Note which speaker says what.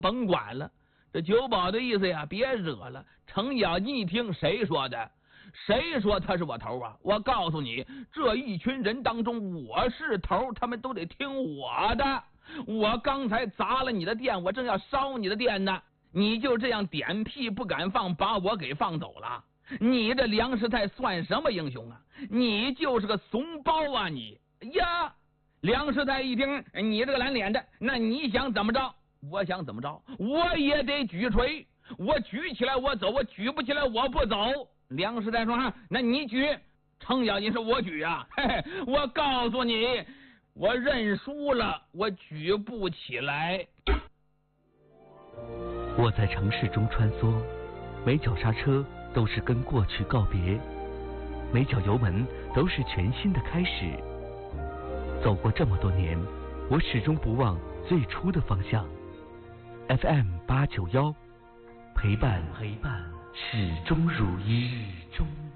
Speaker 1: 甭管了。这酒保的意思呀，别惹了。程咬金一听，谁说的？谁说他是我头啊？我告诉你，这一群人当中，我是头，他们都得听我的。我刚才砸了你的店，我正要烧你的店呢，你就这样点屁不敢放，把我给放走了。你这梁师太算什么英雄啊？你就是个怂包啊你呀！梁师太一听，你这个蓝脸的，那你想怎么着？我想怎么着？我也得举锤，我举起来我走，我举不起来我不走。梁师太说那你举。程咬金说我举啊，嘿嘿，我告诉你，我认输了，我举不起来。
Speaker 2: 我在城市中穿梭，每脚刹车都是跟过去告别，每脚油门都是全新的开始。走过这么多年，我始终不忘最初的方向。FM891，陪伴始终如一。